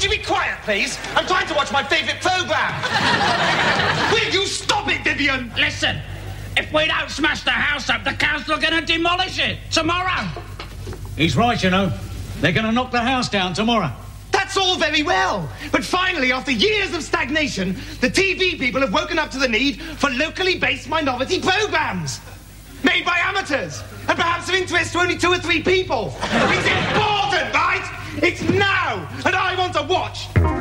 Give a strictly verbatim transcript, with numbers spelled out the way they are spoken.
Would you be quiet, please? I'm trying to watch my favourite programme. Will you stop it, Vivian? Listen, if we don't smash the house up, the council are going to demolish it tomorrow. He's right, you know. They're going to knock the house down tomorrow. That's all very well. But finally, after years of stagnation, the T V people have woken up to the need for locally based minority programmes. Made by amateurs. And perhaps of interest to only two or three people. It's important, right? It's now. And I want to watch.